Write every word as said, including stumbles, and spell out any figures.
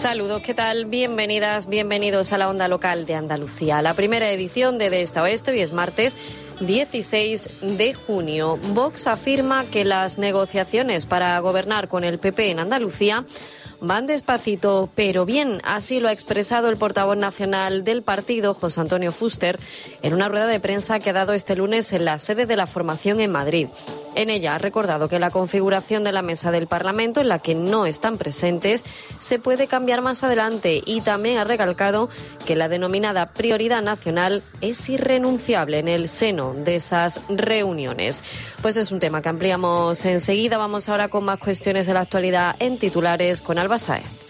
Saludos, ¿qué tal? Bienvenidas, bienvenidos a la Onda Local de Andalucía, la primera edición de De Este a Oeste. Hoy es martes dieciséis de junio. Vox afirma que las negociaciones para gobernar con el P P en Andalucía van despacito, pero bien. Así lo ha expresado el portavoz nacional del partido, José Antonio Fuster, en una rueda de prensa que ha dado este lunes en la sede de la formación en Madrid. En ella ha recordado que la configuración de la mesa del Parlamento, en la que no están presentes, se puede cambiar más adelante, y también ha recalcado que la denominada prioridad nacional es irrenunciable en el seno de esas reuniones. Pues es un tema que ampliamos enseguida. Vamos ahora con más cuestiones de la actualidad en titulares con Alba Sáez.